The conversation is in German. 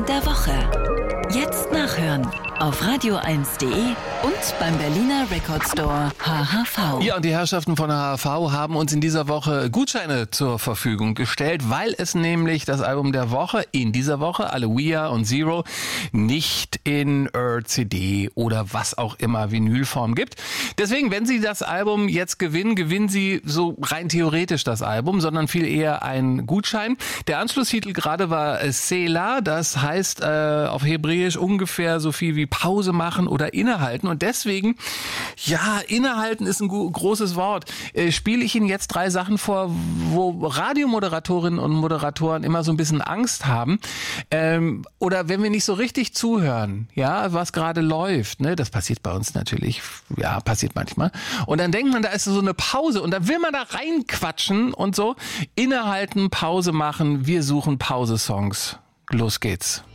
Album der Woche. Jetzt nachhören auf radio1.de und beim Berliner Record Store HHV. Ja, und die Herrschaften von HHV haben uns in dieser Woche Gutscheine zur Verfügung gestellt, weil es nämlich das Album der Woche in dieser Woche, Aloha und Zero, nicht in CD oder was auch immer Vinylform gibt. Deswegen, wenn Sie das Album jetzt gewinnen Sie so rein theoretisch das Album, sondern viel eher einen Gutschein. Der Anschlusstitel gerade war Selah, das heißt auf Hebräisch ungefähr so viel wie Pause machen oder innehalten. Und deswegen, ja, innehalten ist ein großes Wort. Spiele ich Ihnen jetzt 3 Sachen vor, wo Radiomoderatorinnen und Moderatoren immer so ein bisschen Angst haben. Oder wenn wir nicht so richtig zuhören, ja, was gerade läuft, ne, das passiert bei uns natürlich, ja, passiert manchmal. Und dann denkt man, da ist so eine Pause und da will man da reinquatschen und so. Innehalten, Pause machen, wir suchen Pause-Songs. Los geht's.